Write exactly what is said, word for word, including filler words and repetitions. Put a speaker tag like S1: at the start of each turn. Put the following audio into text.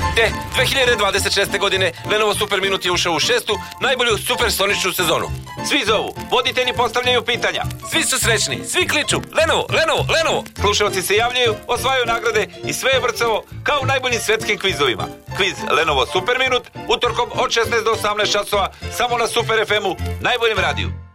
S1: Te, dve hiljade dvadeset šeste. godine Lenovo Super Minut je ušao u šestu najbolju supersoničnu sezonu. Svi zovu, voditelji postavljaju pitanja, svi su srećni, svi kliču Lenovo, Lenovo, Lenovo. Slušalci se javljaju, osvajaju nagrade i sve je vrcavo kao u najboljim svetskim kvizovima. Kviz Lenovo Super Minut utorkom od šesnaest do osamnaest časova samo na Super ef emu, najboljem radiju.